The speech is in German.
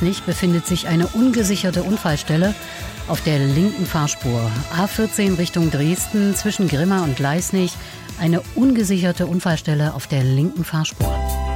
Leisnig befindet sich eine ungesicherte Unfallstelle auf der linken Fahrspur. A14 Richtung Dresden zwischen Grimma und Leisnig. Eine ungesicherte Unfallstelle auf der linken Fahrspur.